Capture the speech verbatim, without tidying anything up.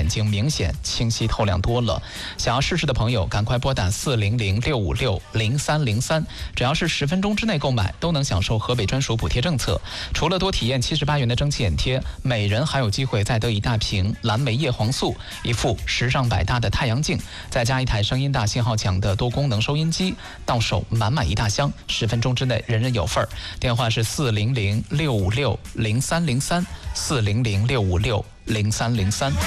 眼睛明显清晰透亮多了。想要试试的朋友，赶快拨打四零零六五六零三零三，只要是十分钟之内购买，都能享受河北专属补贴政策。除了多体验七十八元的蒸汽眼贴，每人还有机会再得一大瓶蓝莓叶黄素，一副时尚百搭的太阳镜，再加一台声音大、信号强的多功能收音机，到手满满一大箱，十分钟之内人人有份儿。电话是四零零六五六零三零三，四零零六五六零三零三。